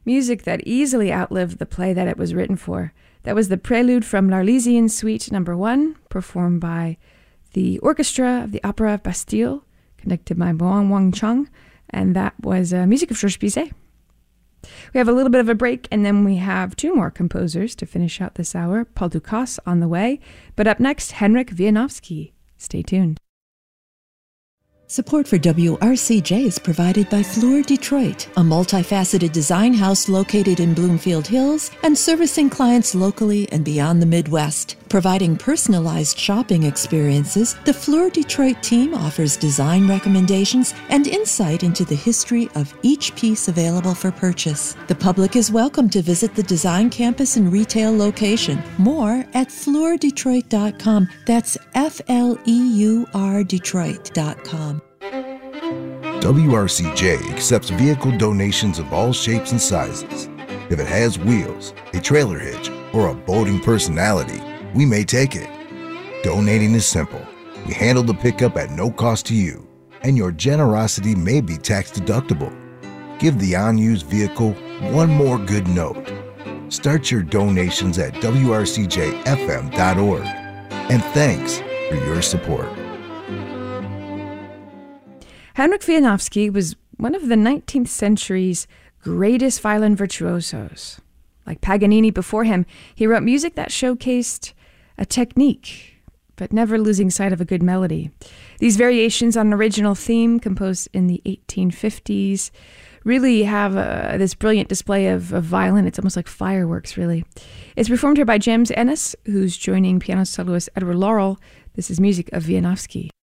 music that easily outlived the play that it was written for. That was the prelude from L'Arlésienne Suite No. 1, performed by the orchestra of the Opera of Bastille, conducted by Boang Wang Chung, and that was music of Georges Bizet. We have a little bit of a break, and then we have two more composers to finish out this hour. Paul Dukas on the way, but up next, Henryk Wieniawski. Stay tuned. Support for WRCJ is provided by Fleur Detroit, a multifaceted design house located in Bloomfield Hills and servicing clients locally and beyond the Midwest. Providing personalized shopping experiences, the Fleur Detroit team offers design recommendations and insight into the history of each piece available for purchase. The public is welcome to visit the design campus and retail location. More at fleurdetroit.com. That's FLEUR Detroit.com. WRCJ accepts vehicle donations of all shapes and sizes. If it has wheels, a trailer hitch, or a boating personality, we may take it. Donating is simple. We handle the pickup at no cost to you, and your generosity may be tax deductible. Give the unused vehicle one more good note. Start your donations at WRCJFM.org. And thanks for your support. Henryk Wieniawski was one of the 19th century's greatest violin virtuosos. Like Paganini before him, he wrote music that showcased a technique, but never losing sight of a good melody. These variations on an original theme composed in the 1850s really have this brilliant display of violin. It's almost like fireworks, really. It's performed here by James Ennis, who's joining piano soloist Edward Laurel. This is music of Wieniawski.